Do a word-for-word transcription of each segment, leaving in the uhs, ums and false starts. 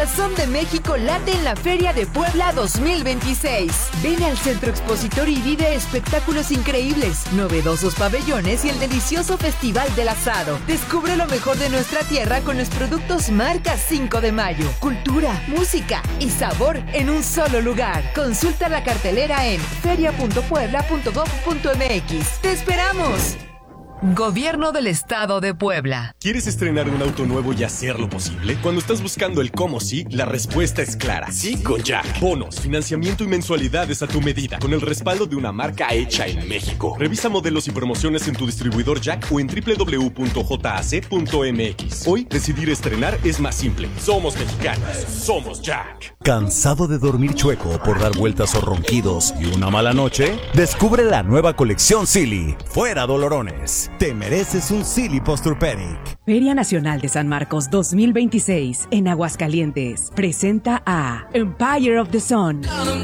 corazón de México late en la Feria de Puebla dos mil veintiséis. Ven al Centro Expositor y vive espectáculos increíbles, novedosos pabellones y el delicioso Festival del Asado. Descubre lo mejor de nuestra tierra con los productos marca cinco de mayo. Cultura, música y sabor en un solo lugar. Consulta la cartelera en feria punto puebla punto gob punto mx. ¡Te esperamos! Gobierno del Estado de Puebla. ¿Quieres estrenar un auto nuevo y hacerlo posible? Cuando estás buscando el cómo sí, la respuesta es clara. Sí con Jack. Bonos, financiamiento y mensualidades a tu medida, con el respaldo de una marca hecha en México. Revisa modelos y promociones en tu distribuidor Jack o en doble u doble u doble u punto j a c punto m x. Hoy, decidir estrenar es más simple. Somos mexicanos. Somos Jack. ¿Cansado de dormir chueco por dar vueltas o ronquidos y una mala noche? Descubre la nueva colección Silly. Fuera dolorones. Te mereces un Silly Posturepedic. Feria Nacional de San Marcos dos mil veintiséis en Aguascalientes presenta a Empire of the Sun.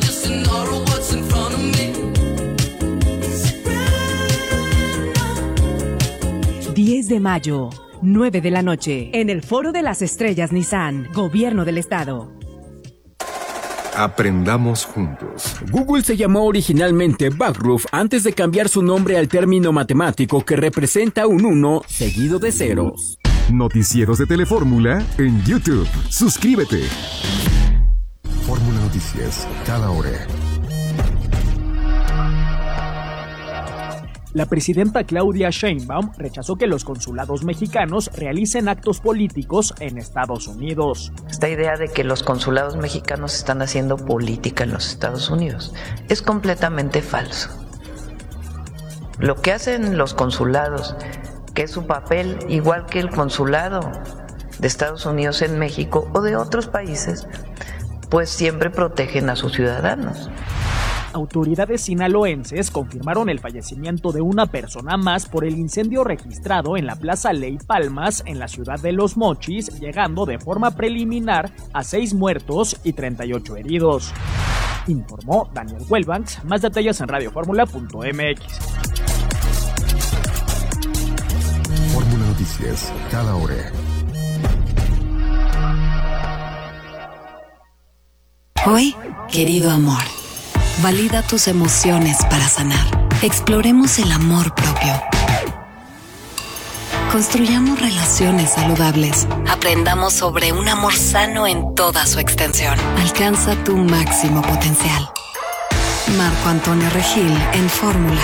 diez de mayo, nueve de la noche, en el Foro de las Estrellas Nissan, Gobierno del Estado. Aprendamos juntos. Google se llamó originalmente Backroof antes de cambiar su nombre al término matemático que representa un uno seguido de ceros. Noticieros de Telefórmula en YouTube. Suscríbete. Fórmula Noticias, cada hora. La presidenta Claudia Sheinbaum rechazó que los consulados mexicanos realicen actos políticos en Estados Unidos. Esta idea de que los consulados mexicanos están haciendo política en los Estados Unidos es completamente falso. Lo que hacen los consulados, que es su papel igual que el consulado de Estados Unidos en México o de otros países, pues siempre protegen a sus ciudadanos. Autoridades sinaloenses confirmaron el fallecimiento de una persona más por el incendio registrado en la Plaza Ley Palmas en la ciudad de Los Mochis, llegando de forma preliminar a seis muertos y treinta y ocho heridos. Informó Daniel Huelbanks. Más detalles en radio fórmula punto m x. Fórmula Noticias, cada hora. Hoy, querido amor, valida tus emociones para sanar. Exploremos el amor propio. Construyamos relaciones saludables. Aprendamos sobre un amor sano en toda su extensión. Alcanza tu máximo potencial. Marco Antonio Regil en Fórmula.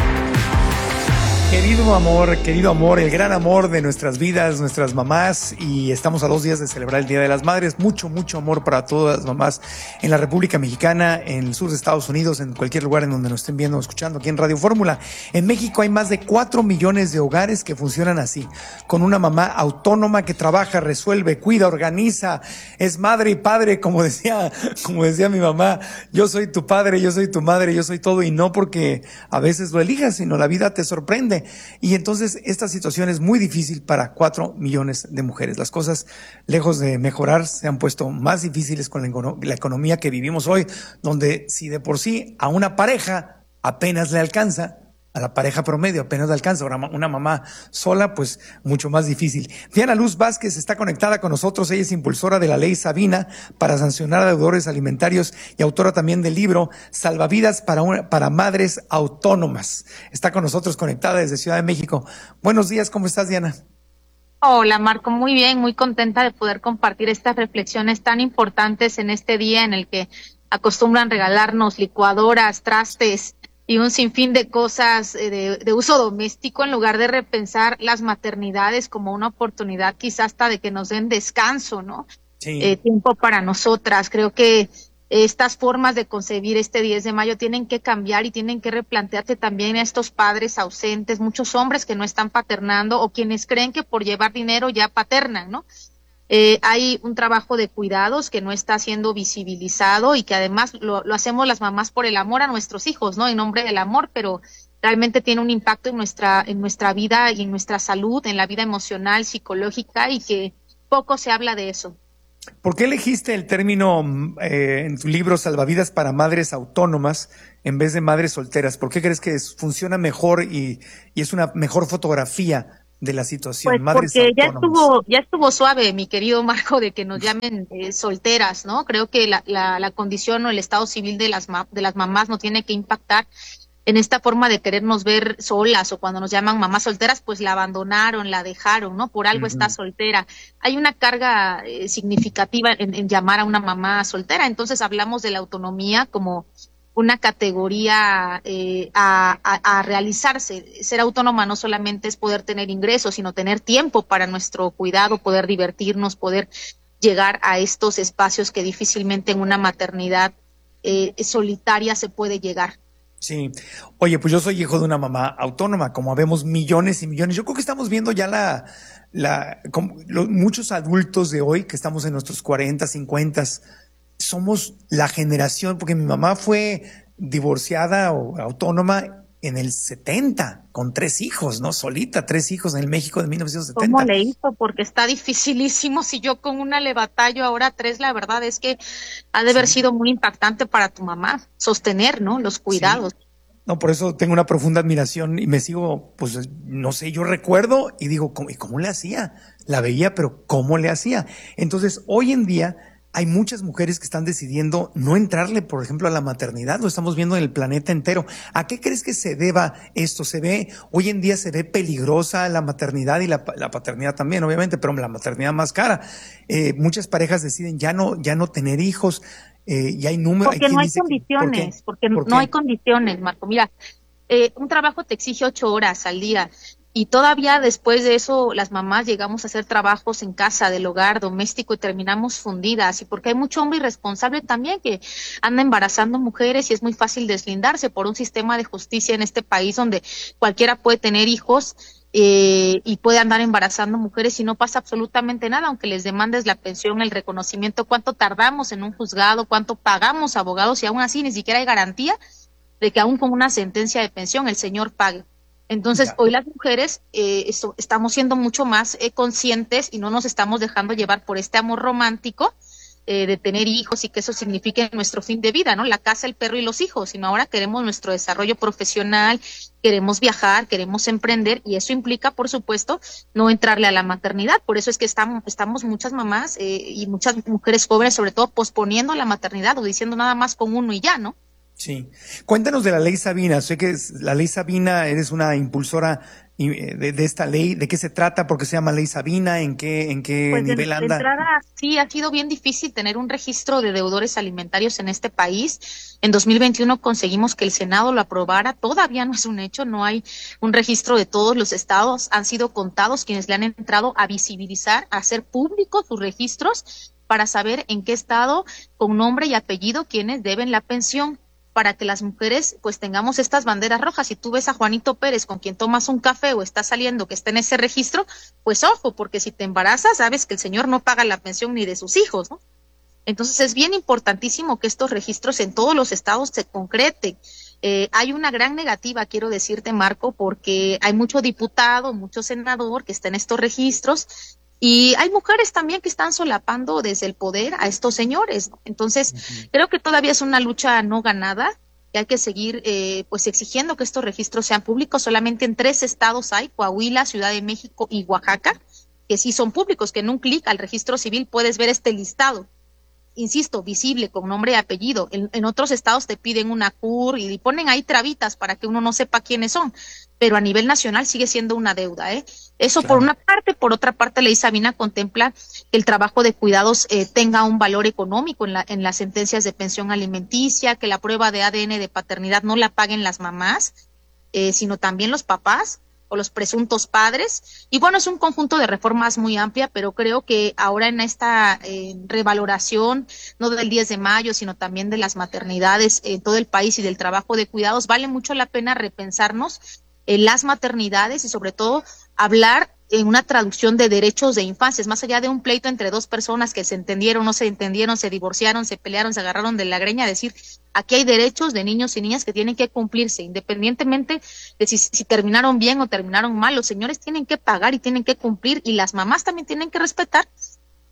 Querido amor, querido amor, el gran amor de nuestras vidas, nuestras mamás, y estamos a dos días de celebrar el Día de las Madres. Mucho, mucho amor para todas las mamás en la República Mexicana, en el sur de Estados Unidos, en cualquier lugar en donde nos estén viendo o escuchando aquí en Radio Fórmula. En México hay más de cuatro millones de hogares que funcionan así, con una mamá autónoma que trabaja, resuelve, cuida, organiza, es madre y padre, como decía, como decía mi mamá. Yo soy tu padre, yo soy tu madre, yo soy todo, y no porque a veces lo elijas, sino la vida te sorprende. Y entonces esta situación es muy difícil para cuatro millones de mujeres. Las cosas, lejos de mejorar, se han puesto más difíciles con la, econo- la economía que vivimos hoy, donde si de por sí a una pareja apenas le alcanza, a la pareja promedio apenas le alcanza, ahora una mamá sola, pues mucho más difícil. Diana Luz Vázquez está conectada con nosotros. Ella es impulsora de la Ley Sabina para sancionar a deudores alimentarios y autora también del libro Salvavidas para, una, para Madres Autónomas. Está con nosotros conectada desde Ciudad de México. Buenos días, ¿cómo estás, Diana? Hola, Marco, muy bien, muy contenta de poder compartir estas reflexiones tan importantes en este día en el que acostumbran regalarnos licuadoras, trastes y un sinfín de cosas de, de uso doméstico, en lugar de repensar las maternidades como una oportunidad quizás hasta de que nos den descanso, ¿no? Sí. Eh, tiempo para nosotras. Creo que estas formas de concebir este diez de mayo tienen que cambiar y tienen que replantearse también a estos padres ausentes, muchos hombres que no están paternando o quienes creen que por llevar dinero ya paternan, ¿no? Eh, hay un trabajo de cuidados que no está siendo visibilizado y que además lo, lo hacemos las mamás por el amor a nuestros hijos, ¿no? En nombre del amor, pero realmente tiene un impacto en nuestra, en nuestra vida y en nuestra salud, en la vida emocional, psicológica, y que poco se habla de eso. ¿Por qué elegiste el término eh, en tu libro Salvavidas para Madres Autónomas en vez de madres solteras? ¿Por qué crees que es, funciona mejor y, y es una mejor fotografía de la situación? Pues Madres porque ya autónomas. estuvo, ya estuvo suave, mi querido Marco, de que nos llamen eh, solteras, ¿no? Creo que la, la, la condición o el estado civil de las ma- de las mamás no tiene que impactar en esta forma de querernos ver solas, o cuando nos llaman mamás solteras, pues la abandonaron, la dejaron, ¿no? Por algo Ujú. está soltera. Hay una carga eh, significativa en, en llamar a una mamá soltera, entonces hablamos de la autonomía como una categoría eh, a, a, a realizarse. Ser autónoma no solamente es poder tener ingresos, sino tener tiempo para nuestro cuidado, poder divertirnos, poder llegar a estos espacios que difícilmente en una maternidad eh, solitaria se puede llegar. Sí. Oye, pues yo soy hijo de una mamá autónoma, como vemos millones y millones. Yo creo que estamos viendo ya la, la, como los, muchos adultos de hoy que estamos en nuestros cuarenta, cincuenta, somos la generación, porque mi mamá fue divorciada o autónoma en el setenta, con tres hijos, ¿no? Solita, tres hijos en el México de mil novecientos setenta. ¿Cómo le hizo? Porque está dificilísimo. Si yo con una le batallo, ahora tres, la verdad es que ha de haber Sí. sido muy impactante para tu mamá sostener, ¿no? Los cuidados. Sí. No, por eso tengo una profunda admiración y me sigo, pues, no sé, yo recuerdo y digo, ¿cómo, y cómo le hacía? La veía, pero ¿cómo le hacía? Entonces, hoy en día hay muchas mujeres que están decidiendo no entrarle, por ejemplo, a la maternidad. Lo estamos viendo en el planeta entero. ¿A qué crees que se deba esto? Se ve, hoy en día se ve peligrosa la maternidad y la, la paternidad también, obviamente, pero la maternidad más cara. Eh, muchas parejas deciden ya no, ya no tener hijos. Eh, y hay números. Porque no hay condiciones, porque no hay condiciones, Marco. Mira, eh, un trabajo te exige ocho horas al día y todavía después de eso las mamás llegamos a hacer trabajos en casa, del hogar, doméstico y terminamos fundidas. Y porque hay mucho hombre irresponsable también que anda embarazando mujeres y es muy fácil deslindarse por un sistema de justicia en este país donde cualquiera puede tener hijos. Eh, y puede andar embarazando mujeres y no pasa absolutamente nada, aunque les demandes la pensión, el reconocimiento, cuánto tardamos en un juzgado, cuánto pagamos abogados y aún así ni siquiera hay garantía de que aún con una sentencia de pensión el señor pague. Entonces, ya. Hoy las mujeres eh, esto, estamos siendo mucho más eh, conscientes y no nos estamos dejando llevar por este amor romántico eh, de tener hijos y que eso signifique nuestro fin de vida, ¿no? La casa, el perro y los hijos, sino ahora queremos nuestro desarrollo profesional, queremos viajar, queremos emprender y eso implica, por supuesto, no entrarle a la maternidad. Por eso es que estamos, estamos muchas mamás eh, y muchas mujeres jóvenes, sobre todo, posponiendo la maternidad o diciendo nada más con uno y ya, ¿no? Sí. Cuéntanos de la ley Sabina. Sé que es, la ley Sabina, eres una impulsora de, de esta ley. ¿De qué se trata? ¿Por qué se llama ley Sabina? ¿En qué, en qué pues nivel de, anda? De entrada, sí, ha sido bien difícil tener un registro de deudores alimentarios en este país. En dos mil veintiuno conseguimos que el Senado lo aprobara. Todavía no es un hecho, no hay un registro de todos los estados. Han sido contados quienes le han entrado a visibilizar, a hacer públicos sus registros para saber en qué estado, con nombre y apellido, quienes deben la pensión, para que las mujeres pues tengamos estas banderas rojas. Si tú ves a Juanito Pérez con quien tomas un café o está saliendo que está en ese registro, pues ojo, porque si te embarazas sabes que el señor no paga la pensión ni de sus hijos, ¿no? Entonces es bien importantísimo que estos registros en todos los estados se concreten. Eh, hay una gran negativa, quiero decirte, Marco, porque hay mucho diputado, mucho senador que está en estos registros. Y hay mujeres también que están solapando desde el poder a estos señores. Entonces, uh-huh. creo que todavía es una lucha no ganada, que hay que seguir eh, pues exigiendo que estos registros sean públicos. Solamente en tres estados hay, Coahuila, Ciudad de México y Oaxaca, que sí son públicos, que en un clic al registro civil puedes ver este listado. Insisto, visible, con nombre y apellido. En, en otros estados te piden una C U R y ponen ahí trabitas para que uno no sepa quiénes son, pero a nivel nacional sigue siendo una deuda, ¿eh? Eso claro. Por una parte. Por otra parte, Ley Sabina contempla que el trabajo de cuidados eh, tenga un valor económico en, la, en las sentencias de pensión alimenticia, que la prueba de A D N de paternidad no la paguen las mamás, eh, sino también los papás o los presuntos padres. Y bueno, es un conjunto de reformas muy amplia, pero creo que ahora en esta eh, revaloración, no del diez de mayo, sino también de las maternidades en todo el país y del trabajo de cuidados, vale mucho la pena repensarnos en las maternidades y sobre todo hablar en una traducción de derechos de infancias, más allá de un pleito entre dos personas que se entendieron, no se entendieron, se divorciaron, se pelearon, se agarraron de la greña, decir, aquí hay derechos de niños y niñas que tienen que cumplirse, independientemente de si, si terminaron bien o terminaron mal, los señores tienen que pagar y tienen que cumplir, y las mamás también tienen que respetar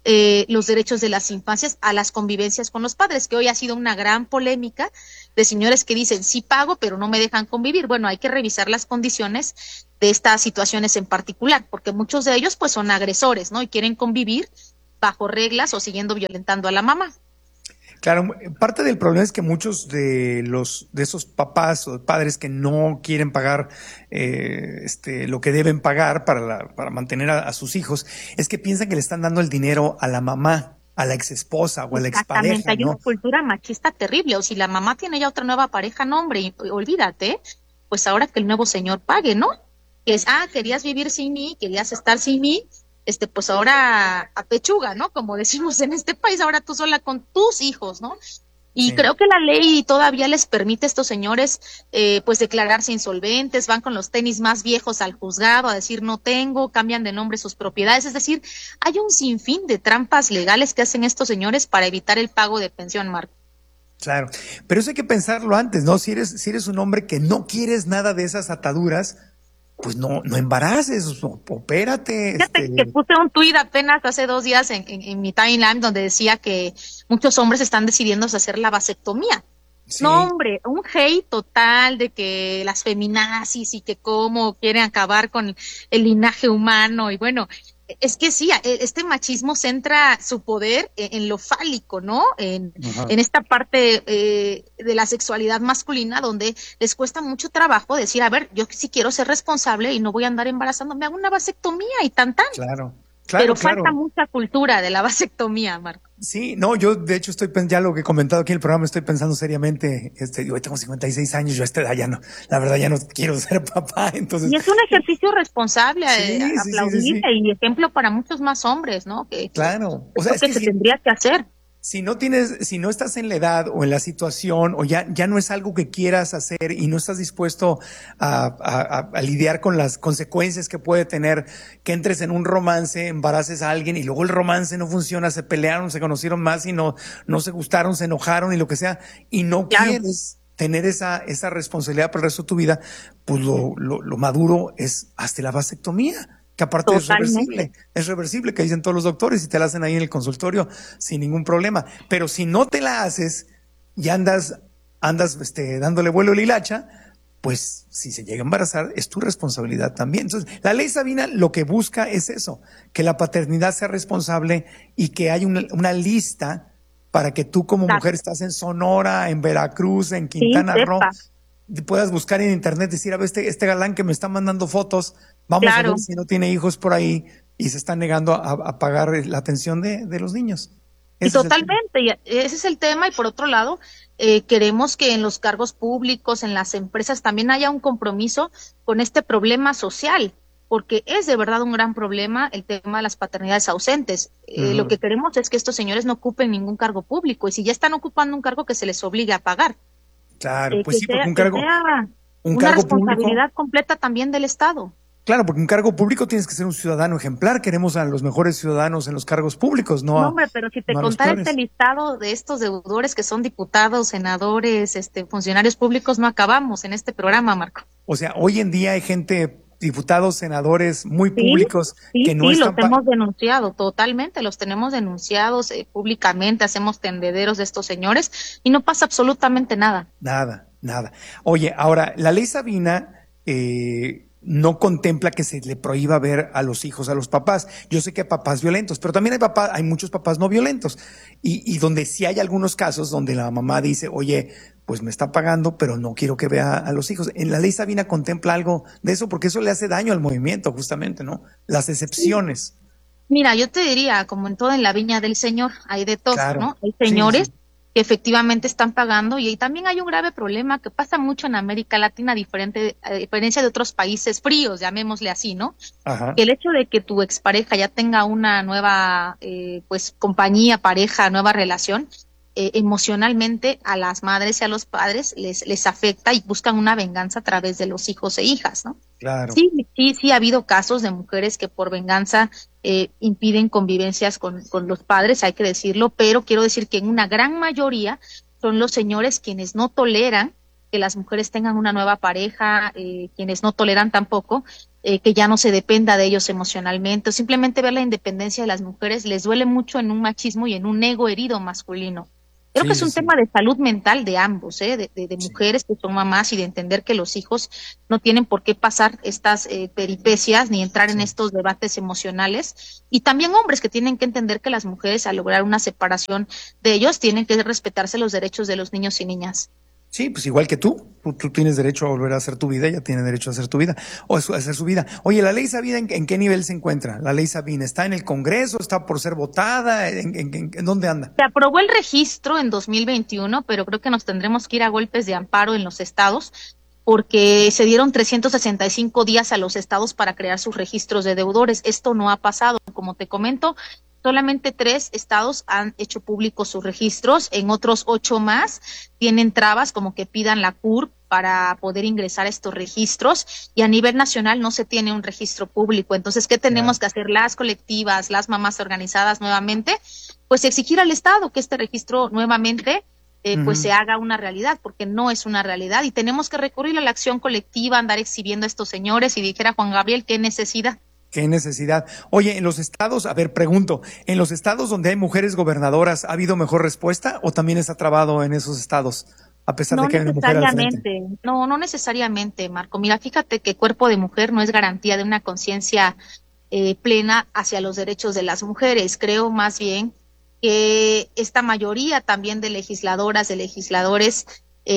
eh, los derechos de las infancias a las convivencias con los padres, que hoy ha sido una gran polémica de señores que dicen sí pago, pero no me dejan convivir. Bueno, hay que revisar las condiciones de estas situaciones en particular, porque muchos de ellos pues son agresores, ¿no? Y quieren convivir bajo reglas o siguiendo violentando a la mamá. Claro, parte del problema es que muchos de los de esos papás o padres que no quieren pagar eh, este lo que deben pagar para la, para mantener a, a sus hijos es que piensan que le están dando el dinero a la mamá, a la exesposa o a la expareja, ¿no? Hay una cultura machista terrible. O si la mamá tiene ya otra nueva pareja, no, hombre, olvídate, pues ahora que el nuevo señor pague, ¿no? Que es, ah, querías vivir sin mí, querías estar sin mí, este, pues ahora a pechuga, ¿no? Como decimos en este país, ahora tú sola con tus hijos, ¿no? Y sí. Creo que la ley todavía les permite a estos señores, eh, pues declararse insolventes, van con los tenis más viejos al juzgado a decir no tengo, cambian de nombre sus propiedades, es decir, hay un sinfín de trampas legales que hacen estos señores para evitar el pago de pensión, Marco. Claro, pero eso hay que pensarlo antes, ¿no? Si eres, si eres un hombre que no quieres nada de esas ataduras, pues no, no embaraces, opérate. Fíjate este... que puse un tuit apenas hace dos días en, en, en mi timeline donde decía que muchos hombres están decidiendo hacer la vasectomía. Sí. No, hombre, un hate total de que las feminazis y que cómo quieren acabar con el linaje humano y bueno, es que sí, este machismo centra su poder en lo fálico, ¿no? En, en esta parte eh, de la sexualidad masculina donde les cuesta mucho trabajo decir, a ver, yo sí quiero ser responsable y no voy a andar embarazando, me hago una vasectomía y tan tan. Claro. Claro, Pero claro. falta mucha cultura de la vasectomía, Marco. Sí, no, yo de hecho estoy ya lo que he comentado aquí en el programa, estoy pensando seriamente, este, yo tengo cincuenta y seis años, yo a esta edad ya no, la verdad ya no quiero ser papá, entonces. Y es un ejercicio responsable, sí, eh, sí, aplaudible sí, sí, sí. y ejemplo para muchos más hombres, ¿no? Que, claro. O sea, es que, que se si, tendría que hacer. Si no tienes, si no estás en la edad o en la situación o ya, ya no es algo que quieras hacer y no estás dispuesto a, a, a lidiar con las consecuencias que puede tener que entres en un romance, embaraces a alguien y luego el romance no funciona, se pelearon, se conocieron más y no, no se gustaron, se enojaron y lo que sea, y no claro. quieres tener esa, esa responsabilidad para el resto de tu vida, pues lo, lo, lo maduro es hazte la vasectomía. Que aparte Totalmente. es reversible, es reversible, que dicen todos los doctores y te la hacen ahí en el consultorio sin ningún problema. Pero si no te la haces y andas, andas este, dándole vuelo a la hilacha, pues si se llega a embarazar es tu responsabilidad también. Entonces, la ley Sabina lo que busca es eso, que la paternidad sea responsable y que haya una, una lista para que tú como Exacto. mujer estás en Sonora, en Veracruz, en Quintana sí, Roo, puedas buscar en internet, decir, a ver, este, este galán que me está mandando fotos, vamos claro. a ver si no tiene hijos por ahí y se está negando a, a pagar la atención de, de los niños. Ese y totalmente, y ese es el tema. Y por otro lado, eh, queremos que en los cargos públicos, en las empresas, también haya un compromiso con este problema social, porque es de verdad un gran problema el tema de las paternidades ausentes. Eh, uh-huh. Lo que queremos es que estos señores no ocupen ningún cargo público, y si ya están ocupando un cargo, que se les obligue a pagar. Claro, eh, pues sí, sea, porque un cargo, un una cargo responsabilidad público, completa también del Estado. Claro, porque un cargo público tienes que ser un ciudadano ejemplar. Queremos a los mejores ciudadanos en los cargos públicos, no, no hombre, pero si te no contara este listado de estos deudores que son diputados, senadores, este, funcionarios públicos, no acabamos en este programa, Marco. O sea, hoy en día hay gente, diputados, senadores muy sí, públicos sí, que no sí, están... los hemos denunciado, totalmente, los tenemos denunciados eh, públicamente, hacemos tendederos de estos señores y no pasa absolutamente nada. Nada, nada. Oye, ahora, la ley Sabina eh, no contempla que se le prohíba ver a los hijos, a los papás. Yo sé que hay papás violentos, pero también hay papás, hay muchos papás no violentos. Y, y donde sí hay algunos casos donde la mamá dice, oye, pues me está pagando, pero no quiero que vea a los hijos. En la ley Sabina contempla algo de eso, porque eso le hace daño al movimiento, justamente, ¿no? Las excepciones. Mira, yo te diría, como en todo en la viña del Señor, hay de todo, claro. ¿no? Hay señores sí, sí. que efectivamente están pagando, y también hay un grave problema que pasa mucho en América Latina, diferente, a diferencia de otros países fríos, llamémosle así, ¿no? Ajá. Que el hecho de que tu expareja ya tenga una nueva, eh, pues, compañía, pareja, nueva relación, eh, emocionalmente a las madres y a los padres les, les afecta y buscan una venganza a través de los hijos e hijas, ¿no? Claro. Sí, sí, sí ha habido casos de mujeres que por venganza eh, impiden convivencias con, con los padres, hay que decirlo, pero quiero decir que en una gran mayoría son los señores quienes no toleran que las mujeres tengan una nueva pareja, eh, quienes no toleran tampoco eh, que ya no se dependa de ellos emocionalmente, o simplemente ver la independencia de las mujeres les duele mucho en un machismo y en un ego herido masculino. Creo sí, que es un sí. tema de salud mental de ambos, ¿eh? de, de, de mujeres que son mamás y de entender que los hijos no tienen por qué pasar estas eh, peripecias ni entrar sí. en estos debates emocionales. Y también hombres que tienen que entender que las mujeres, al lograr una separación de ellos, tienen que respetarse los derechos de los niños y niñas. Sí, pues igual que tú, tú, tú tienes derecho a volver a hacer tu vida, ella tiene derecho a hacer tu vida, o a hacer su vida. Oye, ¿la ley Sabina en, en qué nivel se encuentra? ¿La ley Sabina está en el Congreso, está por ser votada? ¿En, en, en, en dónde anda? Se aprobó el registro en dos mil veintiuno, pero creo que nos tendremos que ir a golpes de amparo en los estados, porque se dieron trescientos sesenta y cinco días a los estados para crear sus registros de deudores. Esto no ha pasado, como te comento. Solamente tres estados han hecho públicos sus registros, en otros ocho más tienen trabas como que pidan la C U R para poder ingresar a estos registros, y a nivel nacional no se tiene un registro público. Entonces, ¿qué tenemos que hacer las colectivas, las mamás organizadas nuevamente? Pues exigir al Estado que este registro nuevamente eh, uh-huh. pues se haga una realidad, porque no es una realidad, y tenemos que recurrir a la acción colectiva, andar exhibiendo a estos señores, y dijera Juan Gabriel, ¿qué necesidad? Qué necesidad. Oye, en los estados, a ver, pregunto, ¿en los estados donde hay mujeres gobernadoras ha habido mejor respuesta o también está trabado en esos estados, a pesar no de que hay una mujer al frente? No, no necesariamente, Marco. Mira, fíjate que cuerpo de mujer no es garantía de una conciencia eh, plena hacia los derechos de las mujeres. Creo más bien que esta mayoría también de legisladoras, de legisladores,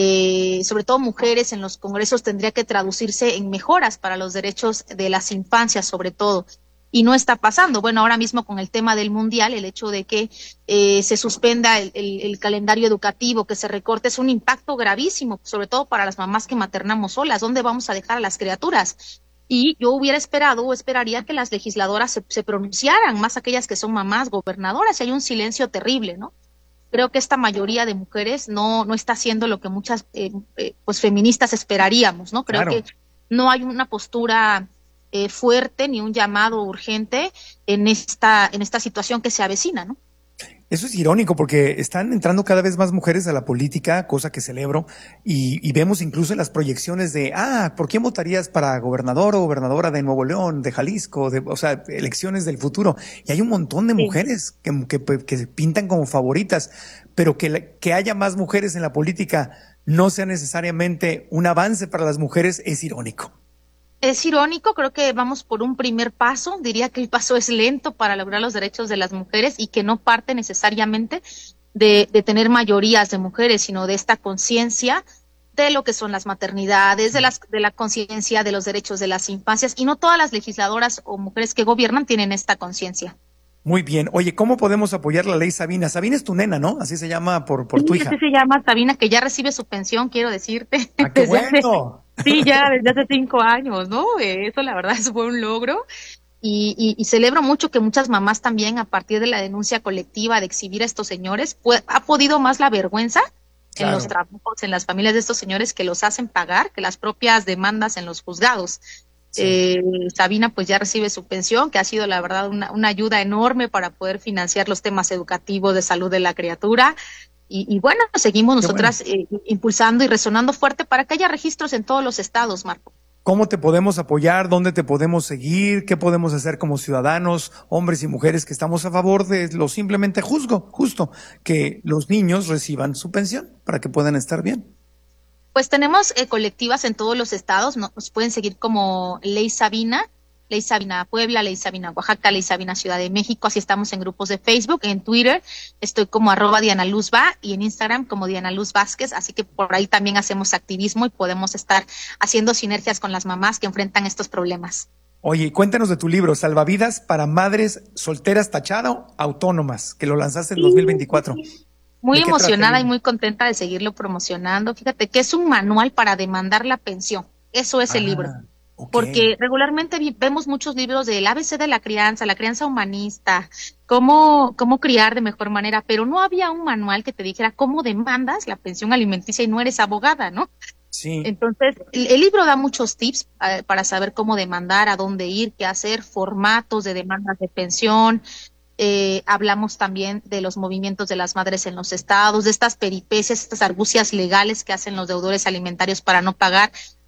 Eh, sobre todo mujeres en los congresos, tendría que traducirse en mejoras para los derechos de las infancias, sobre todo, y no está pasando. Bueno, ahora mismo con el tema del mundial, el hecho de que eh, se suspenda el, el, el calendario educativo, que se recorte, es un impacto gravísimo, sobre todo para las mamás que maternamos solas. ¿Dónde vamos a dejar a las criaturas? Y yo hubiera esperado o esperaría que las legisladoras se, se pronunciaran, más aquellas que son mamás gobernadoras, y hay un silencio terrible, ¿no? Creo que esta mayoría de mujeres no no está haciendo lo que muchas eh, eh, pues feministas esperaríamos, ¿no? Creo claro. que no hay una postura eh, fuerte ni un llamado urgente en esta en esta situación que se avecina, ¿no? Eso es irónico porque están entrando cada vez más mujeres a la política, cosa que celebro, y, y vemos incluso en las proyecciones de, ah, ¿por quién votarías para gobernador o gobernadora de Nuevo León, de Jalisco, de, o sea, elecciones del futuro? Y hay un montón de sí. mujeres que, que, que se pintan como favoritas, pero que, que haya más mujeres en la política no sea necesariamente un avance para las mujeres, es irónico. Es irónico, creo que vamos por un primer paso, diría que el paso es lento para lograr los derechos de las mujeres y que no parte necesariamente de, de tener mayorías de mujeres, sino de esta conciencia de lo que son las maternidades, de, las, de la conciencia de los derechos de las infancias, y no todas las legisladoras o mujeres que gobiernan tienen esta conciencia. Muy bien. Oye, ¿cómo podemos apoyar la ley Sabina? Sabina es tu nena, ¿no? Así se llama por, por tu sí, hija. Así se llama Sabina, que ya recibe su pensión, quiero decirte. ¡Ah, qué bueno! Hace, sí, ya desde hace cinco años, ¿no? Eso la verdad es un logro. Y, y, y celebro mucho que muchas mamás también, a partir de la denuncia colectiva de exhibir a estos señores, pues, ha podido más la vergüenza claro. en los trabajos, en las familias de estos señores, que los hacen pagar, que las propias demandas en los juzgados. Sí. Eh, Sabina pues ya recibe su pensión, que ha sido la verdad una, una ayuda enorme para poder financiar los temas educativos de salud de la criatura, y, y bueno, seguimos Qué nosotras bueno. eh, impulsando y resonando fuerte para que haya registros en todos los estados, Marco. ¿Cómo te podemos apoyar? ¿Dónde te podemos seguir? ¿Qué podemos hacer como ciudadanos, hombres y mujeres que estamos a favor de lo simplemente justo, justo que los niños reciban su pensión para que puedan estar bien? Pues tenemos eh, colectivas en todos los estados, ¿no? Nos pueden seguir como Ley Sabina, Ley Sabina Puebla, Ley Sabina Oaxaca, Ley Sabina Ciudad de México. Así estamos en grupos de Facebook, en Twitter estoy como arroba Diana Luz Va, y en Instagram como Diana Luz Vázquez, así que por ahí también hacemos activismo y podemos estar haciendo sinergias con las mamás que enfrentan estos problemas. Oye, cuéntanos de tu libro, Salvavidas para Madres Solteras Tachado Autónomas, que lo lanzaste en sí, dos mil veinticuatro. Sí. Muy emocionada y muy contenta de seguirlo promocionando. Fíjate que es un manual para demandar la pensión. Eso es ah, el libro. Okay. Porque regularmente vemos muchos libros del A B C de la crianza, la crianza humanista, cómo, cómo criar de mejor manera, pero no había un manual que te dijera cómo demandas la pensión alimenticia y no eres abogada, ¿no? Sí. Entonces, el, el libro da muchos tips uh, para saber cómo demandar, a dónde ir, qué hacer, formatos de demandas de pensión. Eh, hablamos también de los movimientos de las madres en los estados, de estas peripecias, estas argucias legales que hacen los deudores alimentarios para no pagar,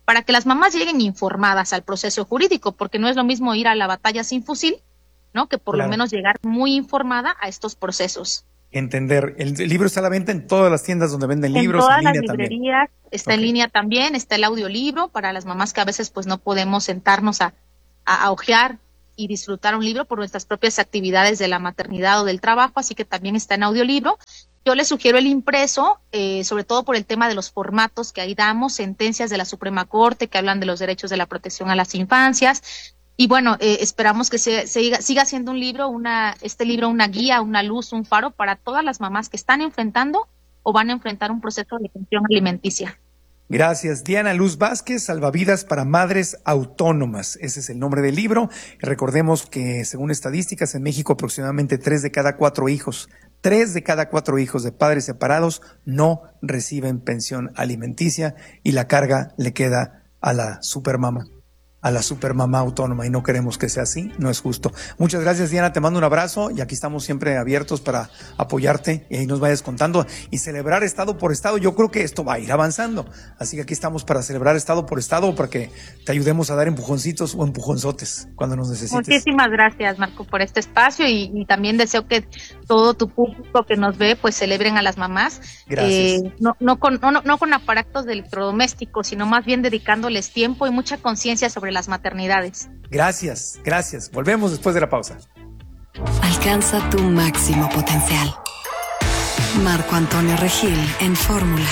para que las mamás lleguen informadas al proceso jurídico, porque no es lo mismo ir a la batalla sin fusil, ¿no? Que por claro. lo menos llegar muy informada a estos procesos. Entender. El libro está a la venta en todas las tiendas donde venden en libros. En todas en las línea librerías, también. Está okay. en línea también, está el audiolibro para las mamás que a veces pues no podemos sentarnos a, a, a hojear y disfrutar un libro por nuestras propias actividades de la maternidad o del trabajo, así que también está en audiolibro. Yo les sugiero el impreso, eh, sobre todo por el tema de los formatos que ahí damos, sentencias de la Suprema Corte que hablan de los derechos de la protección a las infancias. Y bueno, eh, esperamos que se, se siga, siga siendo un libro, una, este libro una guía, una luz, un faro para todas las mamás que están enfrentando o van a enfrentar un proceso de pensión alimenticia. Gracias. Diana Luz Vázquez, Salvavidas para Madres Autónomas. Ese es el nombre del libro. Recordemos que según estadísticas en México aproximadamente tres de cada cuatro hijos, tres de cada cuatro hijos de padres separados no reciben pensión alimenticia y la carga le queda a la supermama. a la supermamá autónoma, y no queremos que sea así, no es justo. Muchas gracias, Diana, te mando un abrazo y aquí estamos siempre abiertos para apoyarte y ahí nos vayas contando y celebrar estado por estado. Yo creo que esto va a ir avanzando, así que aquí estamos para celebrar estado por estado para que te ayudemos a dar empujoncitos o empujonzotes cuando nos necesites. Muchísimas gracias, Marco, por este espacio y, y también deseo que todo tu público que nos ve pues celebren a las mamás. Gracias. Eh, no, no, con, no, no con aparatos de electrodomésticos, sino más bien dedicándoles tiempo y mucha conciencia sobre las maternidades. Gracias, gracias. Volvemos después de la pausa. Alcanza tu máximo potencial. Marco Antonio Regil en Fórmula.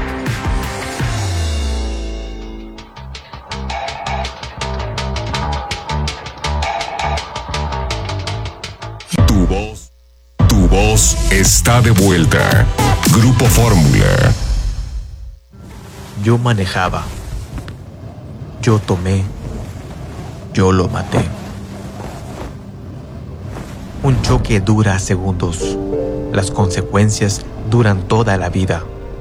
Tu voz, tu voz está de vuelta. Grupo Fórmula. Yo manejaba. Yo tomé. Yo lo maté. Un choque dura segundos. Las consecuencias duran toda la vida.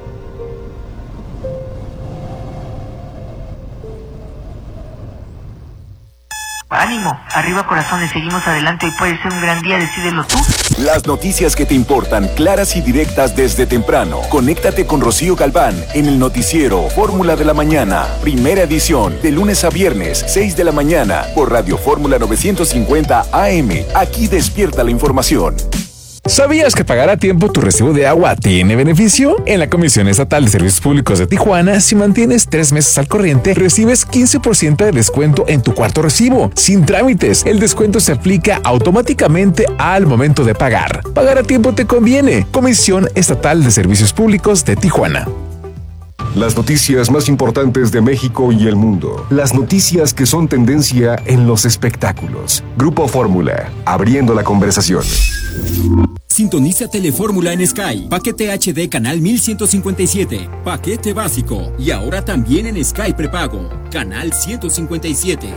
Ánimo, arriba corazones, seguimos adelante y puede ser un gran día, decídelo tú. Las noticias que te importan, claras y directas desde temprano. Conéctate con Rocío Galván en el noticiero Fórmula de la Mañana. Primera edición, de lunes a viernes, seis de la mañana, por Radio Fórmula novecientos cincuenta A M. Aquí despierta la información. ¿Sabías que pagar a tiempo tu recibo de agua tiene beneficio? En la Comisión Estatal de Servicios Públicos de Tijuana, si mantienes tres meses al corriente, recibes quince por ciento de descuento en tu cuarto recibo, sin trámites. El descuento se aplica automáticamente al momento de pagar. Pagar a tiempo te conviene. Comisión Estatal de Servicios Públicos de Tijuana. Las noticias más importantes de México y el mundo. Las noticias que son tendencia en los espectáculos. Grupo Fórmula, abriendo la conversación. Sintoniza Telefórmula en Sky. Paquete H D canal mil ciento cincuenta y siete. Paquete básico. Y ahora también en Sky prepago. Canal ciento cincuenta y siete.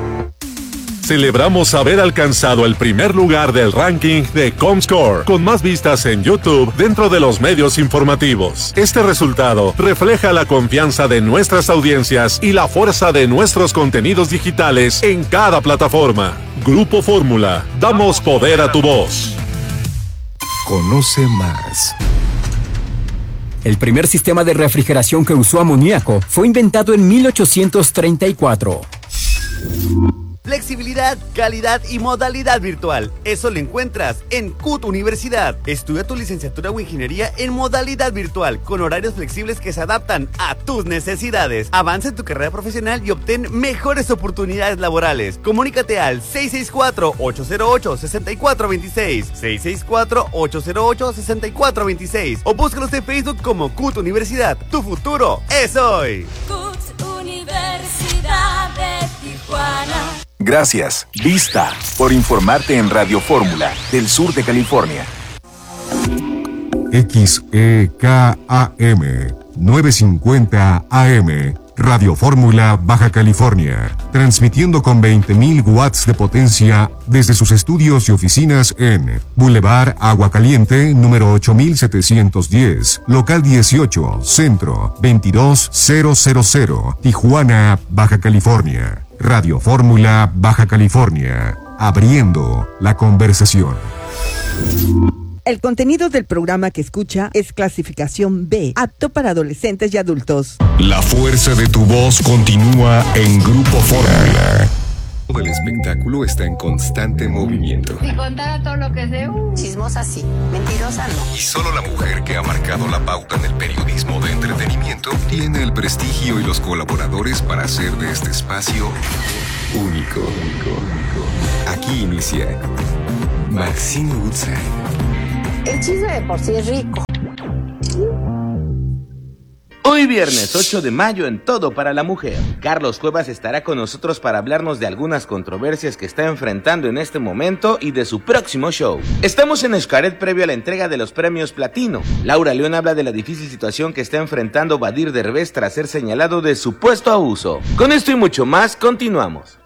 Celebramos haber alcanzado el primer lugar del ranking de Comscore, con más vistas en YouTube dentro de los medios informativos. Este resultado refleja la confianza de nuestras audiencias y la fuerza de nuestros contenidos digitales en cada plataforma. Grupo Fórmula, damos poder a tu voz. Conoce más. El primer sistema de refrigeración que usó amoníaco fue inventado en mil ochocientos treinta y cuatro. Flexibilidad, calidad y modalidad virtual. Eso lo encuentras en C U T Universidad. Estudia tu licenciatura o ingeniería en modalidad virtual, con horarios flexibles que se adaptan a tus necesidades. Avanza en tu carrera profesional y obtén mejores oportunidades laborales. Comunícate al seis seis cuatro, ocho cero ocho, seis cuatro dos seis, seis seis cuatro, ocho cero ocho, seis cuatro dos seis o búscalos en Facebook como C U T Universidad. Tu futuro es hoy. C U T Universidad de Tijuana. Gracias, Vista, por informarte en Radio Fórmula del sur de California. X E K A M novecientos cincuenta A M, Radio Fórmula Baja California, transmitiendo con veinte mil watts de potencia desde sus estudios y oficinas en Boulevard Agua Caliente, número ocho mil setecientos diez, local dieciocho, Centro, veintidós mil, Tijuana, Baja California. Radio Fórmula Baja California, abriendo la conversación. El contenido del programa que escucha es clasificación B, apto para adolescentes y adultos. La fuerza de tu voz continúa en Grupo Fórmula. El espectáculo está en constante movimiento. Si contara todo lo que sé, uh. chismosa sí, mentirosa no. Y solo la mujer que ha marcado la pauta en el periodismo de entretenimiento tiene el prestigio y los colaboradores para hacer de este espacio único. Aquí inicia Maxine Woodside. El chisme de por sí es rico. Hoy viernes ocho de mayo en Todo para la Mujer, Carlos Cuevas estará con nosotros para hablarnos de algunas controversias que está enfrentando en este momento y de su próximo show. Estamos en Xcaret previo a la entrega de los premios Platino. Laura León habla de la difícil situación que está enfrentando Badir Derbez tras ser señalado de supuesto abuso. Con esto y mucho más, continuamos.